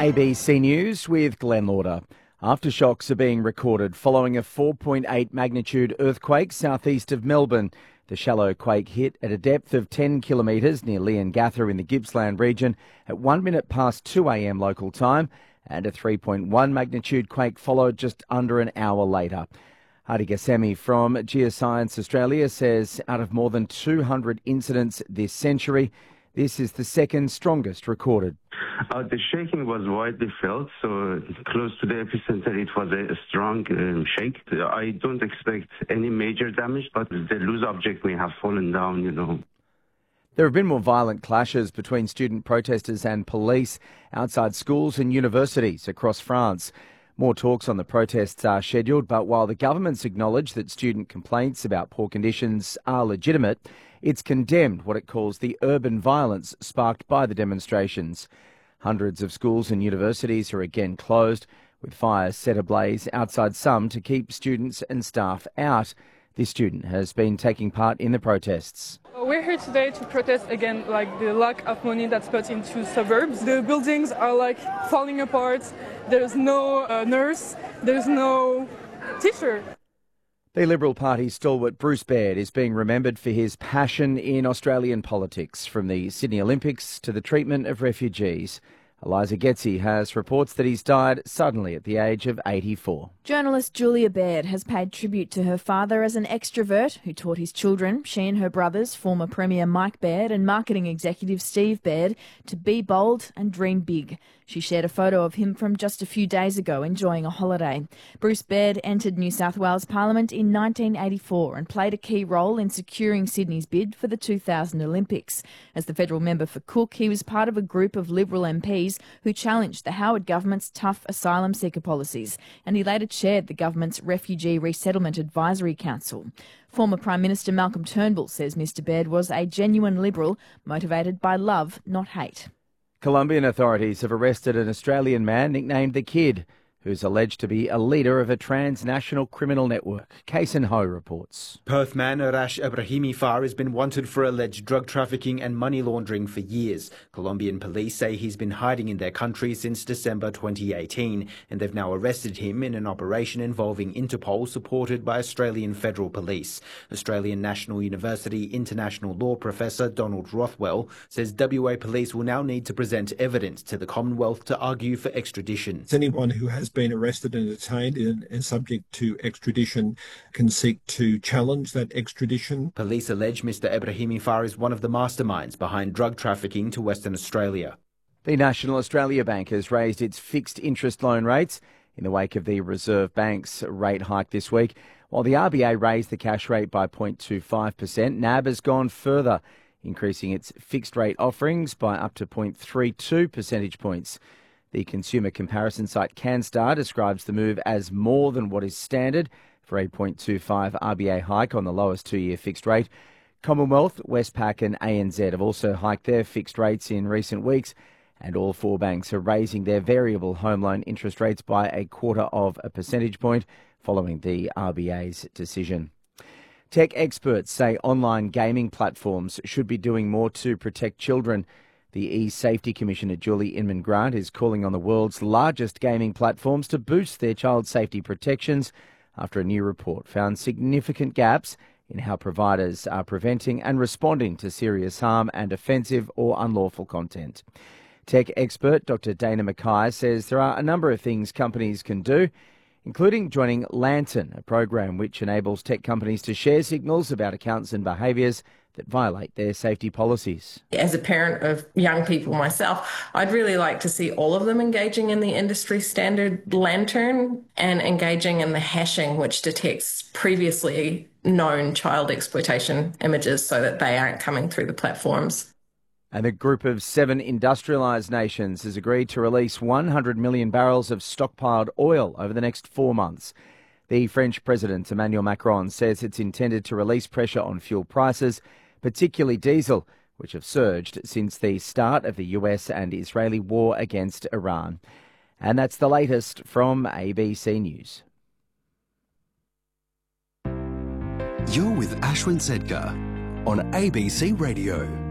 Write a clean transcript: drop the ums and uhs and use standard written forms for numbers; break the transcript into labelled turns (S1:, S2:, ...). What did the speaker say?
S1: ABC News with Glenn Lauder. Aftershocks are being recorded following a 4.8 magnitude earthquake southeast of Melbourne. The shallow quake hit at a depth of 10 kilometres near Leongatha in the Gippsland region at 1 minute past 2 a.m. local time, and a 3.1 magnitude quake followed just under an hour later. Hadi Gassemi from Geoscience Australia says out of more than 200 incidents this century, this is the second strongest recorded.
S2: The shaking was widely felt, so close to the epicenter it was a strong shake. I don't expect any major damage, but the loose object may have fallen down,
S1: There have been more violent clashes between student protesters and police outside schools and universities across France. More talks on the protests are scheduled, but while the government's acknowledged that student complaints about poor conditions are legitimate, it's condemned what it calls the urban violence sparked by the demonstrations. Hundreds of schools and universities are again closed, with fires set ablaze outside some to keep students and staff out. This student has been taking part in the protests.
S3: We're here today to protest again the lack of money that's put into suburbs. The buildings are falling apart. There's no nurse. There's no teacher.
S1: The Liberal Party stalwart Bruce Baird is being remembered for his passion in Australian politics, from the Sydney Olympics to the treatment of refugees. Eliza Getzi has reports that he's died suddenly at the age of 84.
S4: Journalist Julia Baird has paid tribute to her father as an extrovert who taught his children, she and her brothers, former Premier Mike Baird and marketing executive Steve Baird, to be bold and dream big. She shared a photo of him from just a few days ago enjoying a holiday. Bruce Baird entered New South Wales Parliament in 1984 and played a key role in securing Sydney's bid for the 2000 Olympics. As the federal member for Cook, he was part of a group of Liberal MPs who challenged the Howard government's tough asylum seeker policies, and he later chaired the government's Refugee Resettlement Advisory Council. Former Prime Minister Malcolm Turnbull says Mr Baird was a genuine Liberal, motivated by love, not hate.
S1: Colombian authorities have arrested an Australian man nicknamed The Kid, who's alleged to be a leader of a transnational criminal network. Kason Ho reports.
S5: Perth man Arash Ibrahimi Far has been wanted for alleged drug trafficking and money laundering for years. Colombian police say he's been hiding in their country since December 2018, and they've now arrested him in an operation involving Interpol, supported by Australian Federal Police. Australian National University international law professor Donald Rothwell says WA police will now need to present evidence to the Commonwealth to argue for extradition.
S6: Anyone who has been arrested and detained and subject to extradition can seek to challenge that extradition.
S5: Police allege Mr Ibrahimi Far is one of the masterminds behind drug trafficking to Western Australia.
S1: The National Australia Bank has raised its fixed interest loan rates in the wake of the Reserve Bank's rate hike this week. While the RBA raised the cash rate by 0.25%, NAB has gone further, increasing its fixed rate offerings by up to 0.32 percentage points. The consumer comparison site CanStar describes the move as more than what is standard for a 0.25 RBA hike on the lowest two-year fixed rate. Commonwealth, Westpac and ANZ have also hiked their fixed rates in recent weeks, and all four banks are raising their variable home loan interest rates by 0.25 percentage point following the RBA's decision. Tech experts say online gaming platforms should be doing more to protect children. The E-Safety Commissioner Julie Inman-Grant is calling on the world's largest gaming platforms to boost their child safety protections after a new report found significant gaps in how providers are preventing and responding to serious harm and offensive or unlawful content. Tech expert Dr. Dana Mackay says there are a number of things companies can do, including joining Lantern, a program which enables tech companies to share signals about accounts and behaviours that violate their safety policies.
S7: As a parent of young people myself, I'd really like to see all of them engaging in the industry standard Lantern and engaging in the hashing, which detects previously known child exploitation images so that they aren't coming through the platforms.
S1: And a group of 7 industrialised nations has agreed to release 100 million barrels of stockpiled oil over the next 4 months. The French President Emmanuel Macron says it's intended to release pressure on fuel prices, particularly diesel, which have surged since the start of the US and Israeli war against Iran. And that's the latest from ABC News.
S8: You're with Ashwin Sedkar on ABC Radio.